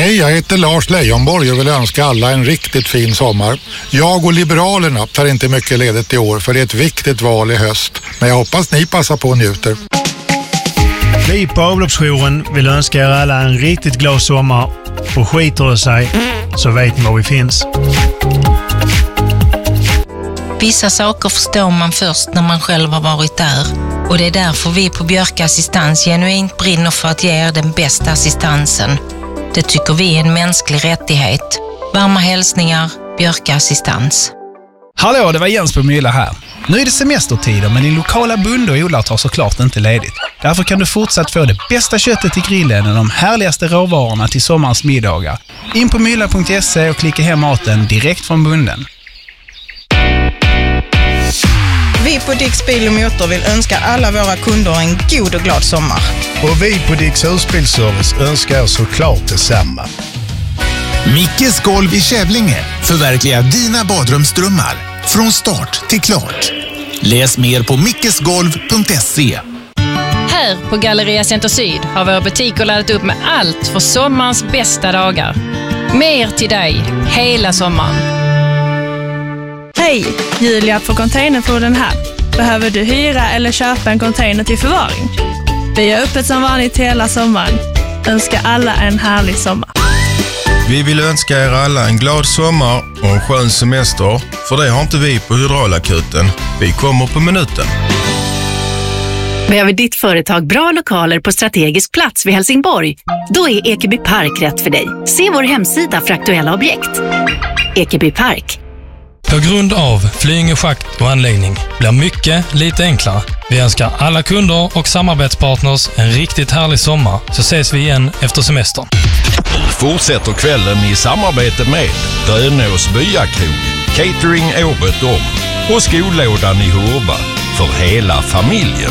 Hej, jag heter Lars Leijonborg och vill önska alla en riktigt fin sommar. Jag och Liberalerna tar inte mycket ledigt i år för det är ett viktigt val i höst. Men jag hoppas ni passar på och njuter. Vi på avloppsjouren vill önska er alla en riktigt glad sommar och skiter det sig så vet ni var vi finns. Vissa saker förstår man först när man själv har varit där. Och det är därför vi på Björk Assistans genuint brinner för att ge er den bästa assistansen. Det tycker vi är en mänsklig rättighet. Varma hälsningar, Björk Assistans. Hallå, det var Jens på Mylla här. Nu är det semestertider men din lokala bonde och odlare tar såklart inte ledigt. Därför kan du fortsatt få det bästa köttet till grillen och de härligaste råvarorna till sommarens middagar. In på mylla.se och klicka hem maten direkt från bonden. Vi på Dicks Bil och Motor vill önska alla våra kunder en god och glad sommar. Och vi på Dicks Husbilservice önskar såklart detsamma. Mickes golv i Kävlinge förverkligar dina badrumsdrömmar från start till klart. Läs mer på mickesgolv.se. Här på Galleria Center Syd har våra butiker laddat upp med allt för sommarens bästa dagar. Mer till dig hela sommaren. Hej, Julia för Containerfoden här. Behöver du hyra eller köpa en container till förvaring? Vi är öppet som vanligt hela sommaren. Önskar alla en härlig sommar. Vi vill önska er alla en glad sommar och en skön semester. För det har inte vi på Hydraulakuten. Vi kommer på minuten. Behöver ditt företag bra lokaler på strategisk plats vid Helsingborg? Då är Ekeby Park rätt för dig. Se vår hemsida för aktuella objekt. Ekeby Park. På grund av Flyinge schakt och anläggning blir mycket lite enklare. Vi önskar alla kunder och samarbetspartners en riktigt härlig sommar, så ses vi igen efter semestern. Fortsätter kvällen i samarbete med Grönås Byakrog, Catering året om och Skolådan i Hurba för hela familjen.